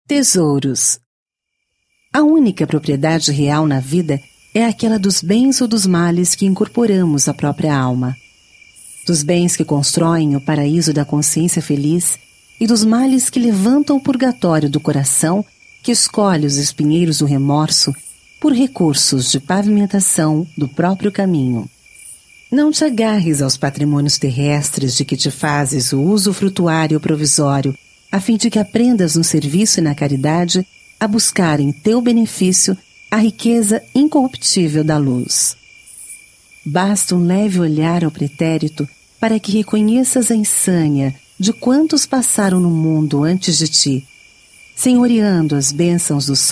Tesouros. A única propriedade real na vida é aquela dos bens ou dos males que incorporamos à própria alma. Dos bens que constroem o paraíso da consciência feliz e dos males que levantam o purgatório do coração que escolhe os espinheiros do remorso por recursos de pavimentação do próprio caminho. Não te agarres aos patrimônios terrestres de que te fazes o usufrutuário provisório, a fim de que aprendas no serviço e na caridade a buscar em teu benefício a riqueza incorruptível da luz. Basta um leve olhar ao pretérito para que reconheças a insânia de quantos passaram no mundo antes de ti, senhoreando as bênçãos dos